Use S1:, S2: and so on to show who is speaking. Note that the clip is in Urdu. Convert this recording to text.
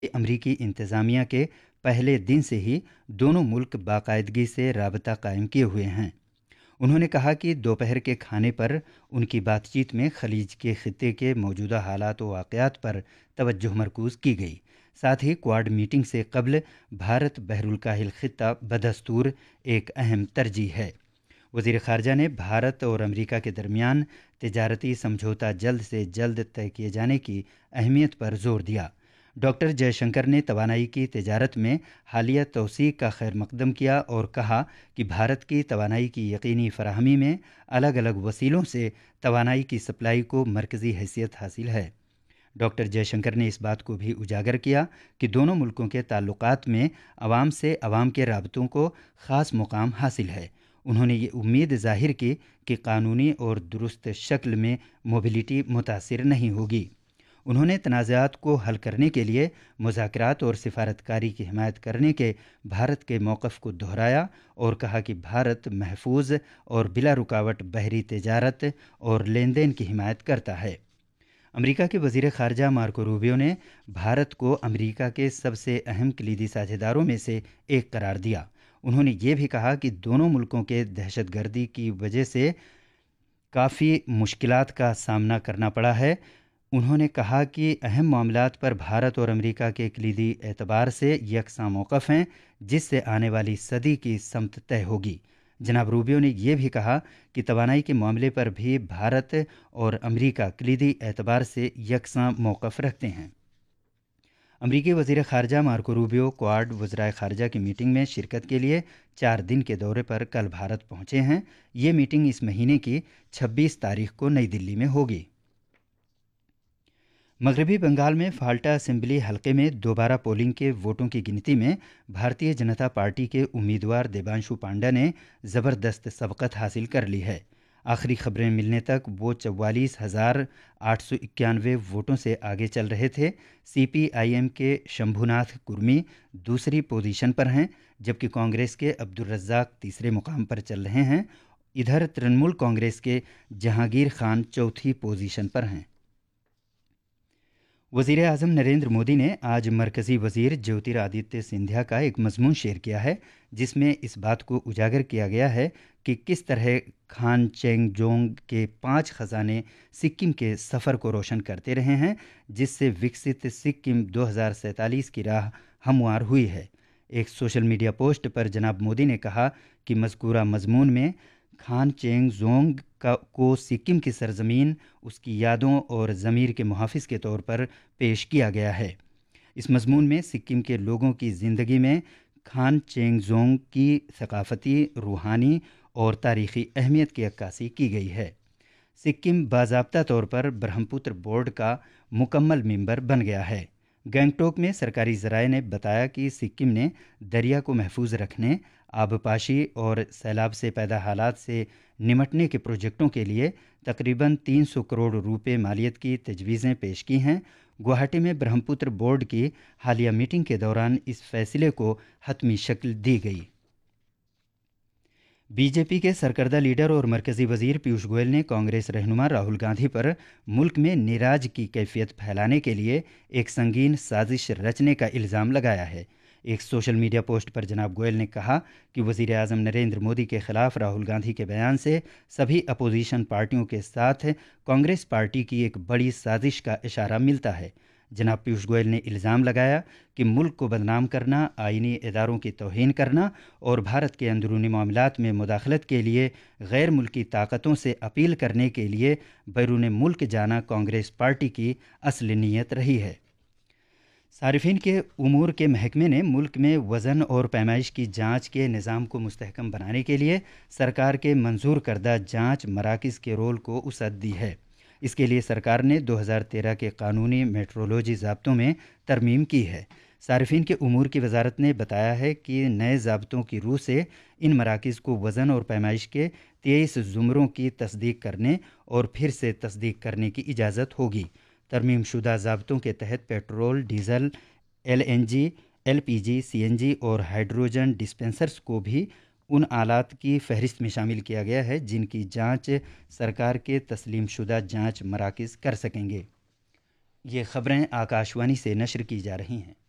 S1: امریکی انتظامیہ کے پہلے دن سے ہی دونوں ملک باقاعدگی سے رابطہ قائم کیے ہوئے ہیں۔ انہوں نے کہا کہ دوپہر کے کھانے پر ان کی بات چیت میں خلیج کے خطے کے موجودہ حالات و واقعات پر توجہ مرکوز کی گئی۔ ساتھ ہی کوآڈ میٹنگ سے قبل بھارت بحر الکاہل خطہ بدستور ایک اہم ترجیح ہے۔ وزیر خارجہ نے بھارت اور امریکہ کے درمیان تجارتی سمجھوتہ جلد سے جلد طے کیے جانے کی اہمیت پر زور دیا۔ ڈاکٹر جے شنکر نے توانائی کی تجارت میں حالیہ توسیع کا خیر مقدم کیا اور کہا کہ بھارت کی توانائی کی یقینی فراہمی میں الگ الگ وسیلوں سے توانائی کی سپلائی کو مرکزی حیثیت حاصل ہے۔ ڈاکٹر جے شنکر نے اس بات کو بھی اجاگر کیا کہ دونوں ملکوں کے تعلقات میں عوام سے عوام کے رابطوں کو خاص مقام حاصل ہے۔ انہوں نے یہ امید ظاہر کی کہ قانونی اور درست شکل میں موبلٹی متاثر نہیں ہوگی۔ انہوں نے تنازعات کو حل کرنے کے لیے مذاکرات اور سفارتکاری کی حمایت کرنے کے بھارت کے موقف کو دہرایا اور کہا کہ بھارت محفوظ اور بلا رکاوٹ بحری تجارت اور لین دین کی حمایت کرتا ہے۔ امریکہ کے وزیر خارجہ مارکو روبیو نے بھارت کو امریکہ کے سب سے اہم کلیدی ساجھیداروں میں سے ایک قرار دیا۔ انہوں نے یہ بھی کہا کہ دونوں ملکوں کے دہشت گردی کی وجہ سے کافی مشکلات کا سامنا کرنا پڑا ہے۔ انہوں نے کہا کہ اہم معاملات پر بھارت اور امریکہ کے کلیدی اعتبار سے یکساں موقف ہیں، جس سے آنے والی صدی کی سمت طے ہوگی۔ جناب روبیو نے یہ بھی کہا کہ توانائی کے معاملے پر بھی بھارت اور امریکہ کلیدی اعتبار سے یکساں موقف رکھتے ہیں۔ امریکی وزیر خارجہ مارکو روبیو کوآڈ وزرائے خارجہ کی میٹنگ میں شرکت کے لیے 4 دن کے دورے پر کل بھارت پہنچے ہیں۔ یہ میٹنگ اس مہینے کی 26 تاریخ کو نئی دلی میں ہوگی۔ مغربی بنگال میں فالٹا اسمبلی حلقے میں دوبارہ پولنگ کے ووٹوں کی گنتی میں بھارتیہ جنتا پارٹی کے امیدوار دیبانشو پانڈا نے زبردست سبقت حاصل کر لی ہے۔ آخری خبریں ملنے تک وہ 44,891 ووٹوں سے آگے چل رہے تھے۔ سی پی آئی ایم کے شمبھو ناتھ کرمی دوسری پوزیشن پر ہیں، جبکہ کانگریس کے عبدالرزاق تیسرے مقام پر چل رہے ہیں۔ ادھر ترنمول کانگریس کے جہانگیر خان چوتھی پوزیشن پر ہیں۔ وزیر اعظم نریندر مودی نے آج مرکزی وزیر جیوترادتیہ سندھیا کا ایک مضمون شیئر کیا ہے، جس میں اس بات کو اجاگر کیا گیا ہے کہ کس طرح کھان چینگ جونگ کے 5 خزانے سکم کے سفر کو روشن کرتے رہے ہیں، جس سے وکست سکم 2047 کی راہ ہموار ہوئی ہے۔ ایک سوشل میڈیا پوسٹ پر جناب مودی نے کہا کہ مذکورہ مضمون میں کھان چینگ زونگ کو سکم کی سرزمین، اس کی یادوں اور ضمیر کے محافظ کے طور پر پیش کیا گیا ہے۔ اس مضمون میں سکم کے لوگوں کی زندگی میں کھان چینگ زونگ کی ثقافتی، روحانی اور تاریخی اہمیت کی عکاسی کی گئی ہے۔ سکم باضابطہ طور پر برہم پتر بورڈ کا مکمل ممبر بن گیا ہے۔ گینگٹوک میں سرکاری ذرائع نے بتایا کہ سکم نے دریا کو محفوظ رکھنے، آبپاشی اور سیلاب سے پیدا حالات سے نمٹنے کے پروجیکٹوں کے لیے تقریباً 300 کروڑ روپے مالیت کی تجویزیں پیش کی ہیں۔ گوہاٹی میں برہم پتر بورڈ کی حالیہ میٹنگ کے دوران اس فیصلے کو حتمی شکل دی گئی۔ بی جے پی کے سرکردہ لیڈر اور مرکزی وزیر پیوش گوئل نے کانگریس رہنما راہل گاندھی پر ملک میں نیراج کی کیفیت پھیلانے کے لیے ایک سنگین سازش رچنے کا الزام لگایا ہے۔ ایک سوشل میڈیا پوسٹ پر جناب گوئل نے کہا کہ وزیر اعظم نریندر مودی کے خلاف راہل گاندھی کے بیان سے سبھی اپوزیشن پارٹیوں کے ساتھ کانگریس پارٹی کی ایک بڑی سازش کا اشارہ ملتا ہے۔ جناب پیوش گوئل نے الزام لگایا کہ ملک کو بدنام کرنا، آئینی اداروں کی توہین کرنا اور بھارت کے اندرونی معاملات میں مداخلت کے لیے غیر ملکی طاقتوں سے اپیل کرنے کے لیے بیرون ملک جانا کانگریس پارٹی کی اصل نیت رہی ہے۔ صارفین کے امور کے محکمے نے ملک میں وزن اور پیمائش کی جانچ کے نظام کو مستحکم بنانے کے لیے سرکار کے منظور کردہ جانچ مراکز کے رول کو وسعت دی ہے۔ اس کے لیے سرکار نے 2013 کے قانونی میٹرولوجی ضابطوں میں ترمیم کی ہے۔ صارفین کے امور کی وزارت نے بتایا ہے کہ نئے ضابطوں کی روح سے ان مراکز کو وزن اور پیمائش کے 23 زمروں کی تصدیق کرنے اور پھر سے تصدیق کرنے کی اجازت ہوگی۔ ترمیم شدہ ضابطوں کے تحت petrol, diesel, L N G, L P جی، سی این جی اور ہائیڈروجن ڈسپنسرز کو بھی ان آلات کی فہرست میں شامل کیا گیا ہے جن کی جانچ سرکار کے تسلیم شدہ جانچ مراکز کر سکیں گے۔ یہ خبریں آکاشوانی سے نشر کی جا رہی ہیں۔